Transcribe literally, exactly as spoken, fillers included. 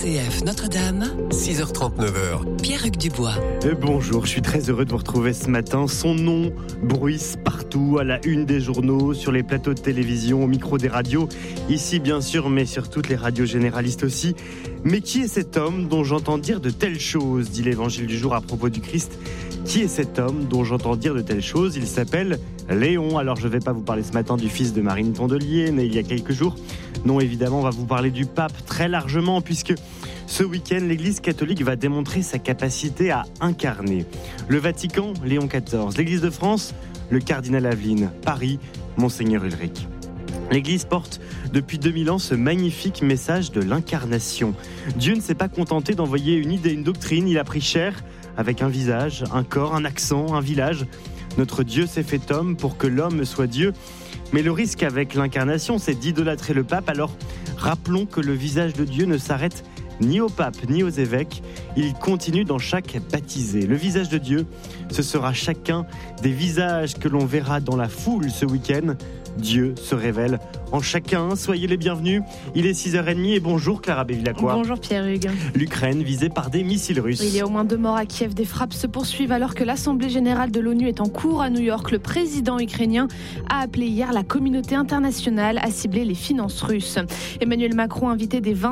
C F Notre-Dame, six heures trente, neuf heures. Pierre-Hugues Dubois. Et bonjour, je suis très heureux de vous retrouver ce matin. Son nom bruisse partout, à la une des journaux, sur les plateaux de télévision, au micro des radios. Ici bien sûr, mais sur toutes les radios généralistes aussi. Mais qui est cet homme dont j'entends dire de telles choses, dit l'évangile du jour à propos du Christ. Qui est cet homme dont j'entends dire de telles choses? Il s'appelle Léon. Alors je ne vais pas vous parler ce matin du fils de Marine Tondelier, né il y a quelques jours. Non, évidemment, on va vous parler du pape très largement, puisque ce week-end, l'Église catholique va démontrer sa capacité à incarner. Le Vatican, Léon quatorze. L'Église de France, le cardinal Aveline. Paris, Monseigneur Ulrich. L'Église porte depuis deux mille ans ce magnifique message de l'incarnation. Dieu ne s'est pas contenté d'envoyer une idée, une doctrine, il a pris chair avec un visage, un corps, un accent, un village. Notre Dieu s'est fait homme pour que l'homme soit Dieu. Mais le risque avec l'incarnation, c'est d'idolâtrer le pape. Alors, rappelons que le visage de Dieu ne s'arrête ni au pape, ni aux évêques. Il continue dans chaque baptisé. Le visage de Dieu, ce sera chacun des visages que l'on verra dans la foule ce week-end. Dieu se révèle en chacun. Soyez les bienvenus. Il est six heures trente et bonjour Clara Bévilacqua. Bonjour Pierre-Hugues. L'Ukraine visée par des missiles russes. Il y a au moins deux morts à Kiev. Des frappes se poursuivent alors que l'Assemblée générale de l'ONU est en cours à New York. Le président ukrainien a appelé hier la communauté internationale à cibler les finances russes. Emmanuel Macron a invité des vingt